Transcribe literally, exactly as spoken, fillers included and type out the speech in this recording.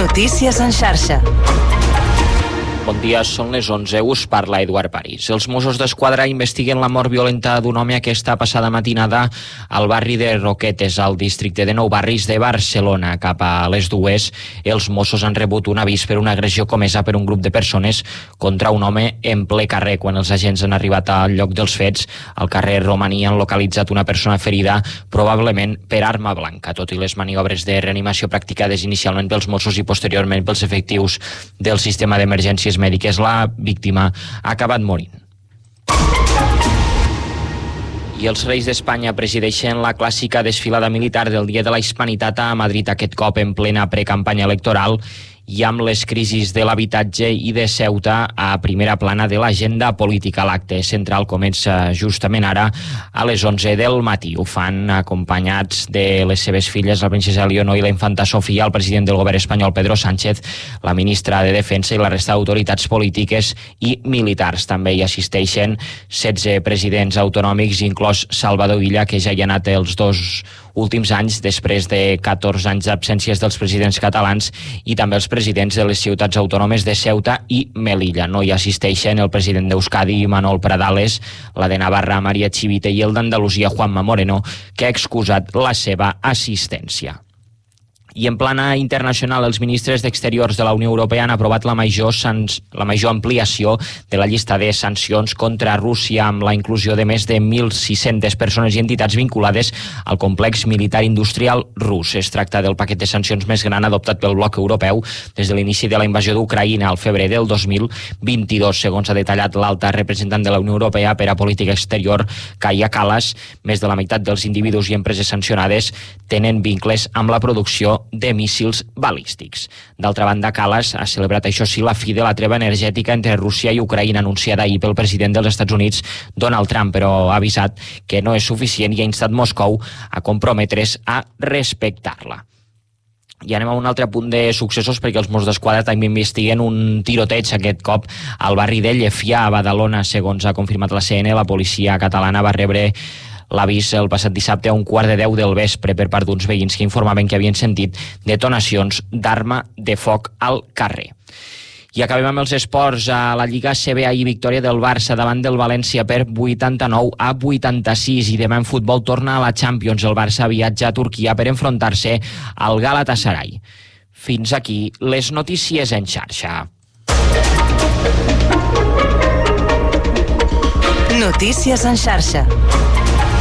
Notícies en xarxa. Bon dia, són les onze, us parla Eduard París. Els Mossos d'Esquadra investiguen la mort violenta d'un home aquesta passada matinada al barri de Roquetes, al districte de Nou Barris de Barcelona. Cap a les dues, els Mossos han rebut un avís per una agressió comesa per un grup de persones contra un home en ple carrer. Quan els agents han arribat al lloc dels fets, al carrer Romaní, han localitzat una persona ferida, probablement per arma blanca. Tot i les maniobres de reanimació practicades inicialment pels Mossos i posteriorment pels efectius del sistema d'emergències mèdiques, la víctima ha acabat morint. I els Reis d'Espanya presideixen la clàssica desfilada militar del Dia de la Hispanitat a Madrid, aquest cop en plena precampanya electoral i amb les crisis de l'habitatge i de Ceuta a primera plana de l'agenda política. L'acte central comença justament ara a les onze del matí. Ho fan acompanyats de les seves filles, la princesa Leonor i la infanta Sofia, el president del govern espanyol Pedro Sánchez, la ministra de Defensa i la resta d'autoritats polítiques i militars. També hi assisteixen setze presidents autonòmics, inclòs Salvador Illa, que ja hi ha anat els dos últims anys, després de catorze anys d'absències dels presidents catalans, i també els presidents de les ciutats autònomes de Ceuta i Melilla. No hi assisteixen el president d'Euskadi, Manol Pradales, la de Navarra, Maria Chivite, i el d'Andalusia, Juanma Moreno, que ha excusat la seva assistència. I en plana internacional, els ministres d'Exteriors de la Unió Europea han aprovat la major, sans, la major ampliació de la llista de sancions contra Rússia, amb la inclusió de més de mil sis-centes persones i entitats vinculades al complex militar industrial rus. Es tracta del paquet de sancions més gran adoptat pel bloc europeu des de l'inici de la invasió d'Ucraïna al febrer del dos mil vint-i-dos. Segons ha detallat l'alta representant de la Unió Europea per a Política Exterior, Kaja Kallas, més de la meitat dels individus i empreses sancionades tenen vincles amb la producció de míssils balístics. D'altra banda, Kallas ha celebrat, això sí, la fi de la treva energètica entre Rússia i Ucraïna anunciada ahir pel president dels Estats Units, Donald Trump, però ha avisat que no és suficient i ha instat Moscou a comprometre's a respectar-la. I anem a un altre punt de successos, perquè els Mossos d'Esquadra també investiguen un tiroteig, aquest cop al barri de Llefià, a Badalona. Segons ha confirmat la C N, la policia catalana va rebre l'avís el passat dissabte a un quart de deu del vespre per part d'uns veïns que informaven que havien sentit detonacions d'arma de foc al carrer. I acabem amb els esports. A la Lliga A C B, ahir victòria del Barça davant del València per vuitanta-nou a vuitanta-sis, i demà en futbol torna a la Champions. El Barça viatja a Turquia per enfrontar-se al Galatasaray. Fins aquí les notícies en xarxa. Notícies en xarxa.